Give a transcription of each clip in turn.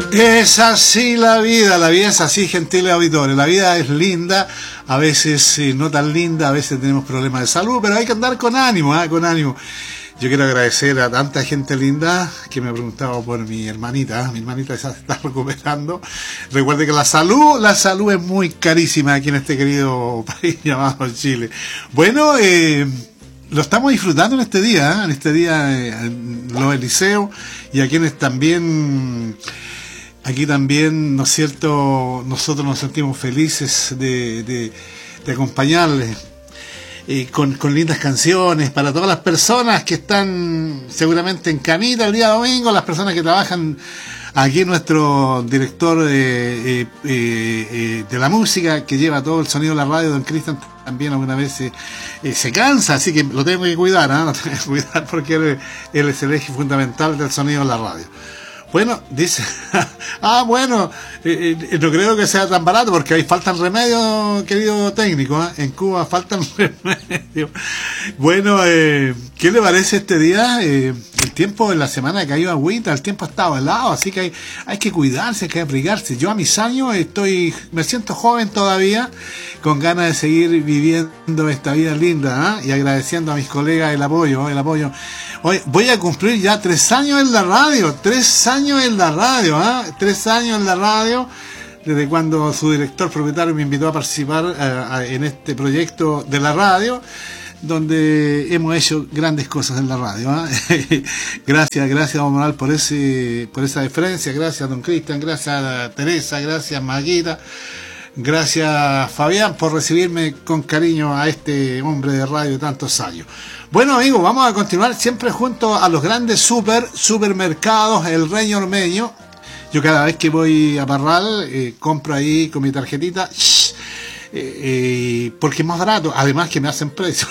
Es así la vida es así, gentiles auditores. La vida es linda, a veces no tan linda, a veces tenemos problemas de salud, pero hay que andar con ánimo, con ánimo. Yo quiero agradecer a tanta gente linda que me ha preguntado por mi hermanita se está recuperando. Recuerde que la salud es muy carísima aquí en este querido país llamado Chile. Bueno, lo estamos disfrutando en este día, en los Eliseos, y a quienes también, aquí también, ¿no es cierto?, nosotros nos sentimos felices de acompañarles con lindas canciones para todas las personas que están seguramente en camita el día domingo, las personas que trabajan. Aquí nuestro director de la música, que lleva todo el sonido de la radio, don Cristian, también alguna vez se cansa, así que lo tengo que cuidar, lo tengo que cuidar porque él es el eje fundamental del sonido de la radio. Bueno, dice, no creo que sea tan barato porque ahí faltan remedios, querido técnico, en Cuba faltan remedios. Bueno, ¿qué le parece este día? El tiempo en la semana ha caído agüita, el tiempo ha estado helado, así que hay que cuidarse, hay que abrigarse. Yo a mis años me siento joven todavía, con ganas de seguir viviendo esta vida linda, y agradeciendo a mis colegas el apoyo. Hoy voy a cumplir ya 3 años en la radio, 3 años en la radio, desde cuando su director propietario me invitó a participar en este proyecto de la radio, donde hemos hecho grandes cosas en la radio. Gracias don Moral por esa deferencia, gracias don Cristian, gracias Teresa, gracias Maguita, gracias Fabián por recibirme con cariño a este hombre de radio de tantos años. Bueno amigos, vamos a continuar siempre junto a los grandes supermercados El Reino Ormeño. Yo cada vez que voy a Parral compro ahí con mi tarjetita, porque es más barato, además que me hacen precio.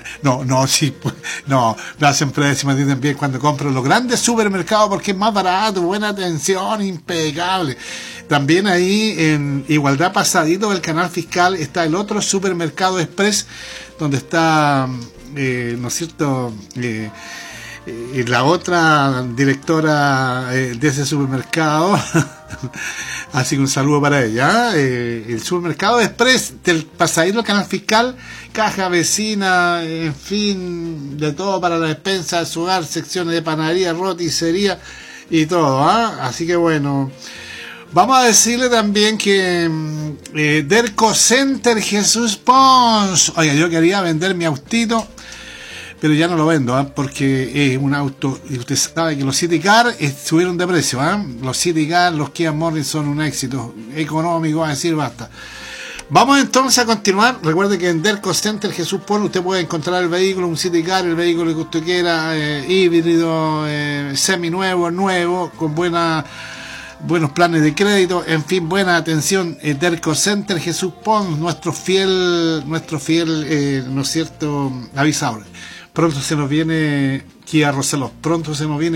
Me hacen precio, me entienden bien cuando compro los grandes supermercados porque es más barato, buena atención, impecable. También ahí en Igualdad pasadito del Canal Fiscal está el otro supermercado Express, donde está, ¿no es cierto?, la otra directora de ese supermercado. Así que un saludo para ella. El supermercado Express del pasadito del Canal Fiscal, caja vecina, en fin, de todo para la despensa de su hogar, secciones de panadería, roticería y todo. Así que bueno, vamos a decirle también que Derco Center Jesús Pons. Oiga, yo quería vender mi autito, pero ya no lo vendo, porque es un auto, y usted sabe que los City Car subieron de precio. Los City Car, los Kia Morris son un éxito económico, a decir basta. Vamos entonces a continuar. Recuerde que en Derco Center Jesús Pon usted puede encontrar el vehículo, un City Car, el vehículo que usted quiera, híbrido, seminuevo, nuevo, con buenos planes de crédito, en fin, buena atención. Derco Center Jesús Pon, nuestro fiel, ¿no es cierto?, avisador. Pronto se nos viene Kia Roselot, pronto se nos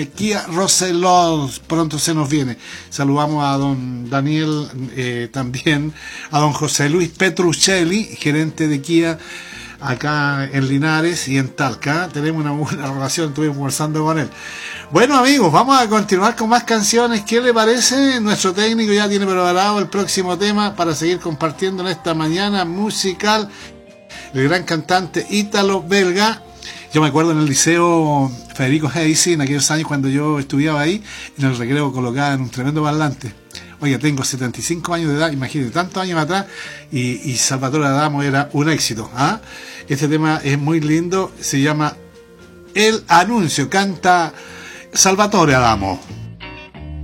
viene. Saludamos a don Daniel, también a don José Luis Petruccelli, gerente de Kia acá en Linares y en Talca. Tenemos una buena relación, estuvimos conversando con él. Bueno amigos, vamos a continuar con más canciones. ¿Qué le parece? Nuestro técnico ya tiene preparado el próximo tema para seguir compartiendo en esta mañana musical. El gran cantante ítalo-belga. Yo me acuerdo en el liceo Federico Heisi, en aquellos años cuando yo estudiaba ahí, en el recreo colocaba en un tremendo parlante. Oye, tengo 75 años de edad, imagínate, tantos años atrás, y Salvatore Adamo era un éxito. Este tema es muy lindo, se llama El Anuncio, canta Salvatore Adamo.